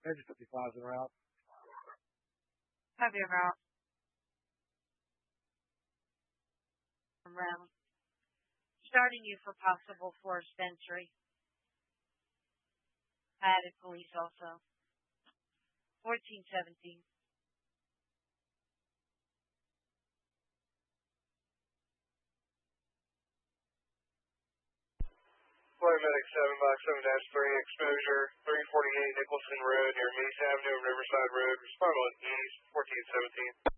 Maybe 55's en route. Copy en route. Around. Starting you for possible forced entry. Added police also. 1417. Florida Medic 7-7-3, exposure 348 Nicholson Road near Mace Avenue and Riverside Road. Respond on east, 1417.